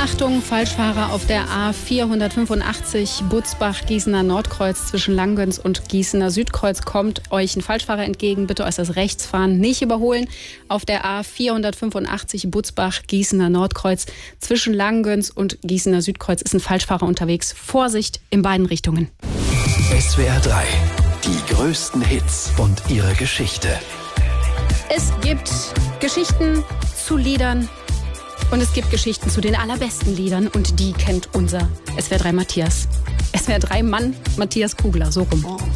Achtung, Falschfahrer auf der A485 Butzbach-Gießener Nordkreuz zwischen Langgöns und Gießener Südkreuz kommt euch ein Falschfahrer entgegen. Bitte äußerst rechts fahren, nicht überholen. Auf der A485 Butzbach-Gießener Nordkreuz zwischen Langgöns und Gießener Südkreuz ist ein Falschfahrer unterwegs. Vorsicht in beiden Richtungen. SWR 3, die größten Hits und ihre Geschichte. Es gibt Geschichten zu Liedern. Und es gibt Geschichten zu den allerbesten Liedern und die kennt unser SWR 3 Matthias. SWR 3 Mann Matthias Kugler, so rum.